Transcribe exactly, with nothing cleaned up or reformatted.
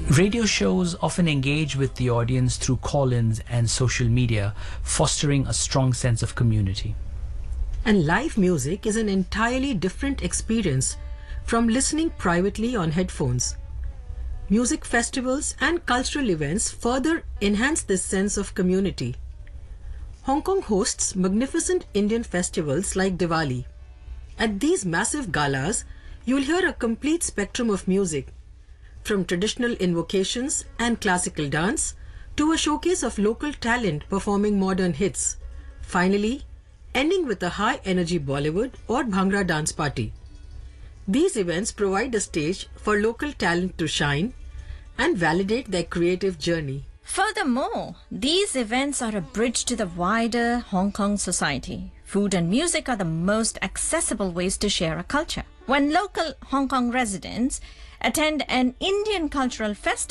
Radio shows often engage with the audience through call-ins and social media, fostering a strong sense of community. And live music is an entirely different experience from listening privately on headphones. Music festivals and cultural events further enhance this sense of community. Hong Kong hosts magnificent Indian festivals like Diwali. At these massive galas, you will hear a complete spectrum of music, from traditional invocations and classical dance to a showcase of local talent performing modern hits, finally ending with a high-energy Bollywood or Bhangra dance party. These events provide a stage for local talent to shine and validate their creative journey. Furthermore, these events are a bridge to the wider Hong Kong society. Food and music are the most accessible ways to share a culture. When local Hong Kong residents attend an Indian cultural festival,